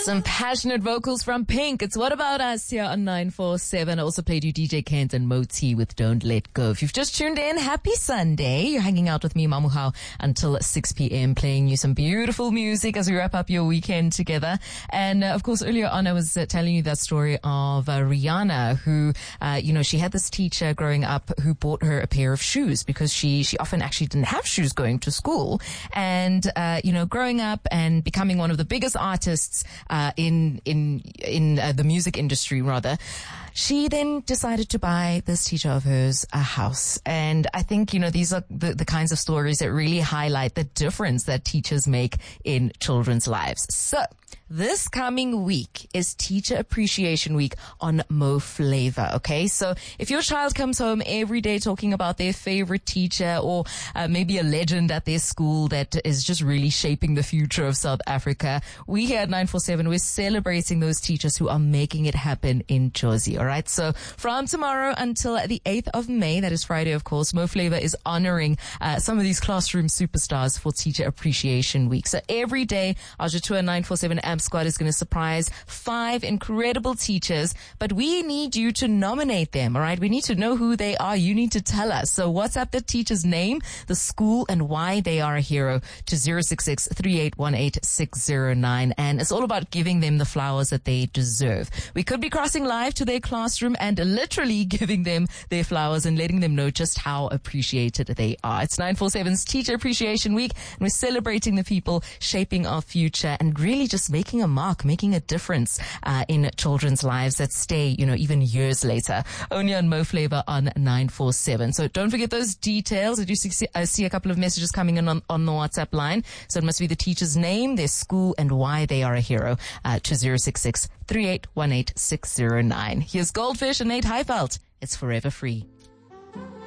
Some passionate vocals from Pink. It's What About Us here on 947. I also played you DJ Kent and Moti with Don't Let Go. If you've just tuned in, happy Sunday. You're hanging out with me, Mamuhao, until 6 p.m. playing you some beautiful music as we wrap up your weekend together. And of course, earlier on, I was telling you that story of Rihanna, who, she had this teacher growing up who bought her a pair of shoes because she often actually didn't have shoes going to school. And, growing up and becoming one of the biggest artists in the music industry, rather, she then decided to buy this teacher of hers a house. And I think, these are the kinds of stories that really highlight the difference that teachers make in children's lives. So this coming week is Teacher Appreciation Week on Mo Flava, okay? So if your child comes home every day talking about their favorite teacher or maybe a legend at their school that is just really shaping the future of South Africa, we here at 947, we're celebrating those teachers who are making it happen in Jozi, all right? So from tomorrow until the 8th of May, that is Friday, of course, Mo Flava is honoring some of these classroom superstars for Teacher Appreciation Week. So every day, Ajatua 947 AMP Squad is going to surprise 5 incredible teachers, but we need you to nominate them, all right? We need to know who they are. You need to tell us. So WhatsApp the teacher's name, the school, and why they are a hero to 066-3818-609. And it's all about giving them the flowers that they deserve. We could be crossing live to their classroom and literally giving them their flowers and letting them know just how appreciated they are. It's 947's Teacher Appreciation Week, and we're celebrating the people shaping our future and really just making a mark, making a difference in children's lives that stay, even years later. Only on Mo Flava on 947. So don't forget those details. I do see a couple of messages coming in on the WhatsApp line. So it must be the teacher's name, their school, and why they are a hero to 066-3818-609. Here's Goldfish and Nate Heifeld. It's Forever Free.